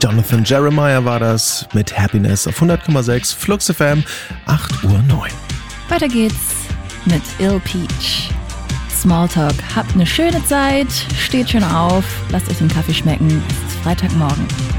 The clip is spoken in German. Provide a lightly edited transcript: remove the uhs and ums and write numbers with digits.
Jonathan Jeremiah war das mit Happiness auf 100,6 Flux FM, 8:09 Uhr. Weiter geht's mit Ill Peach. Smalltalk. Habt eine schöne Zeit, steht schön auf, lasst euch den Kaffee schmecken. Es ist Freitagmorgen.